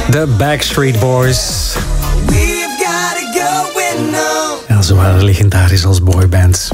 De Backstreet Boys. Ja, zowel legendarisch als boyband.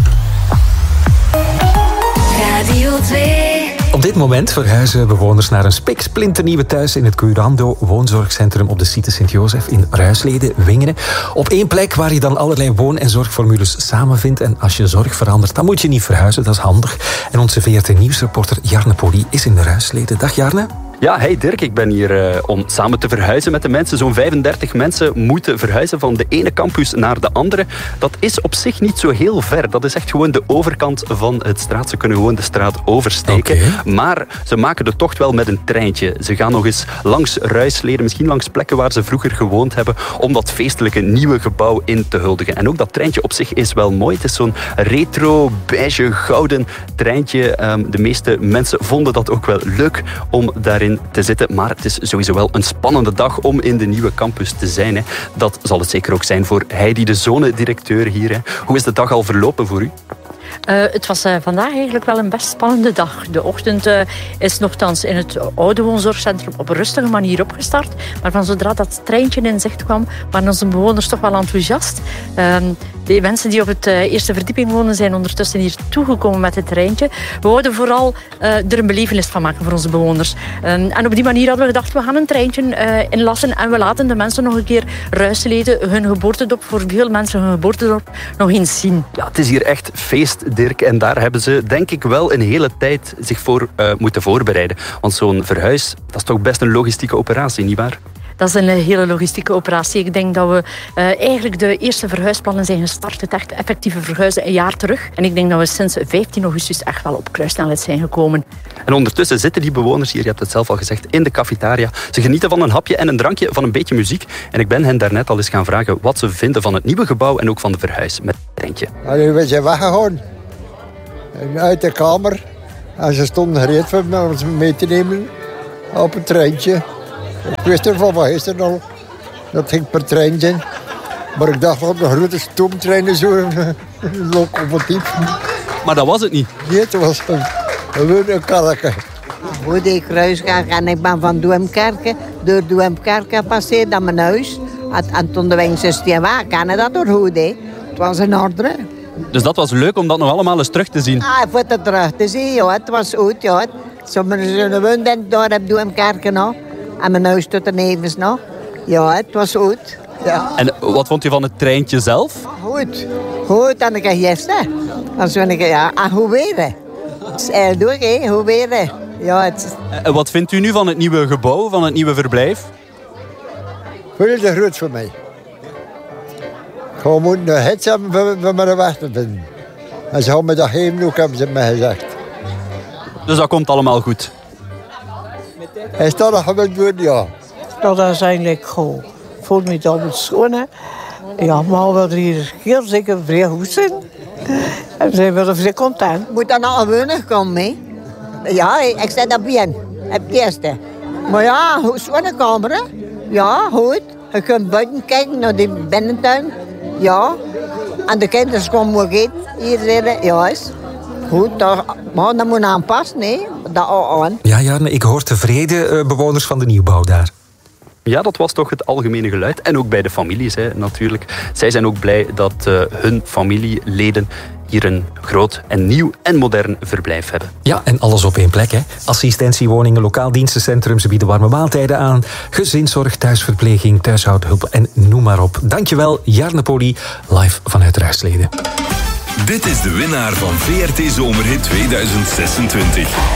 Radio 2. Op dit moment verhuizen bewoners naar een spiksplinternieuwe thuis in het Curando woonzorgcentrum op de site Sint-Jozef in Ruislede, Wingeren. Op één plek waar je dan allerlei woon- en zorgformules samenvindt. En als je zorg verandert, dan moet je niet verhuizen, dat is handig. En onze VRT-nieuwsreporter Jarne Poli is in Ruislede. Dag Jarne. Ja, hey Dirk, ik ben hier om samen te verhuizen met de mensen. Zo'n 35 mensen moeten verhuizen van de ene campus naar de andere. Dat is op zich niet zo heel ver. Dat is echt gewoon de overkant van het straat. Ze kunnen gewoon de straat oversteken. Okay. Maar ze maken de tocht wel met een treintje. Ze gaan nog eens langs Ruislede, misschien langs plekken waar ze vroeger gewoond hebben, om dat feestelijke nieuwe gebouw in te huldigen. En ook dat treintje op zich is wel mooi. Het is zo'n retro, beige, gouden treintje. De meeste mensen vonden dat ook wel leuk om daarin te zitten. Maar het is sowieso wel een spannende dag om in de nieuwe campus te zijn. Hè. Dat zal het zeker ook zijn voor Heidi, de zonedirecteur hier. Hè. Hoe is de dag al verlopen voor u? Het was vandaag eigenlijk wel een best spannende dag. De ochtend is nogthans in het oude woonzorgcentrum op een rustige manier opgestart. Maar van zodra dat treintje in zicht kwam, waren onze bewoners toch wel enthousiast. De mensen die op het eerste verdieping wonen zijn ondertussen hier toegekomen met het treintje. We wouden vooral er een belevenis van maken voor onze bewoners. En op die manier hadden we gedacht, we gaan een treintje inlassen en we laten de mensen nog een keer Ruislede, hun geboortedorp, voor veel mensen hun geboortedorp, nog eens zien. Ja, het is hier echt feest, Dirk. En daar hebben ze, denk ik, wel een hele tijd zich voor moeten voorbereiden. Want zo'n verhuis, dat is toch best een logistieke operatie, nietwaar? Dat is een hele logistieke operatie. Ik denk dat we eigenlijk de eerste verhuisplannen zijn gestart. Het echt effectieve verhuizen een jaar terug. En ik denk dat we sinds 15 augustus echt wel op kruissnelheid zijn gekomen. En ondertussen zitten die bewoners hier, je hebt het zelf al gezegd, in de cafetaria. Ze genieten van een hapje en een drankje, van een beetje muziek. En ik ben hen daarnet al eens gaan vragen wat ze vinden van het nieuwe gebouw en ook van de verhuis met het treintje. We zijn weggegaan. Uit de kamer. En ze stonden gereed voor ons mee te nemen op een treintje. Ik wist ervan van gisteren al. Dat ging per trein zijn. Maar ik dacht van de grote stoomtreinen zo. Een locomotief. Maar dat was het niet. Nee, het was een karretje. Hoe ik Kruisgaard en ik ben van Doemkerken. Door Doemkerken passeerde naar mijn huis. En toen de wens die waar, kan dat door goed, hè. Het was een orde. Dus dat was leuk om dat nog allemaal eens terug te zien. Ah, voor het terug te zien, ja. Het was goed, ja. Sommigen woonden daar op Doemkerken nog. En mijn huis tot de nevens nog. Ja, het was goed. Ja. En wat vond je van het treintje zelf? Goed. Goed, en ik ga gisteren. Dan zou ik, ja, en hoe weer? Het is heel door, hè. Hoe weer? Ja, het... En wat vindt u nu van het nieuwe gebouw, van het nieuwe verblijf? Veel te groot voor mij. Gewoon moeten een hits hebben voor me weg te vinden. En ze gaan me dat geven, ook hebben ze mij gezegd. Dus dat komt allemaal goed? Is dat nog gebeurd worden, ja? Dat is eigenlijk goed. Ik voel me altijd schoon, hè. Ja, maar we willen hier heel zeker vrij goed zijn. En we zijn wel vrij content. Moet dan nog een woning komen, hè? Ja, ik zet dat bien. Het eerste. Maar ja, hoe is de kamer, hè? Ja, goed. Je kunt buiten kijken naar de binnentuin. Ja. En de kinderen komen ook eten. Hier zitten. Ja, is goed. Maar dat moet aanpassen, hè? Dat al aan. Ja, Jarne, ik hoor tevreden bewoners van de nieuwbouw daar. Ja, dat was toch het algemene geluid. En ook bij de families, hè, natuurlijk. Zij zijn ook blij dat hun familieleden hier een groot en nieuw en modern verblijf hebben. Ja, en alles op één plek, hè. Assistentiewoningen, lokaal dienstencentrums, ze bieden warme maaltijden aan, gezinszorg, thuisverpleging, thuishoudhulp en noem maar op. Dankjewel, Jarne Poli, live vanuit Ruislede. Dit is de winnaar van VRT Zomerhit 2026.